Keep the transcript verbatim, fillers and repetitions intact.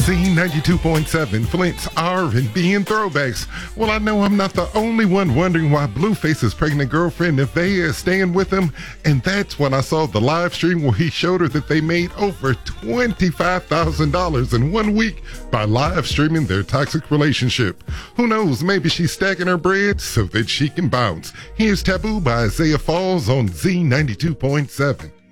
Z ninety-two point seven, Flint's R and B and throwbacks. Well, I know I'm not the only one wondering why Blueface's pregnant girlfriend Nevaeh is staying with him, and that's when I saw the live stream where he showed her that they made over twenty-five thousand dollars in one week by live streaming their toxic relationship. Who knows, maybe she's stacking her bread so that she can bounce. Here's Taboo by Isaiah Falls on Z ninety-two point seven.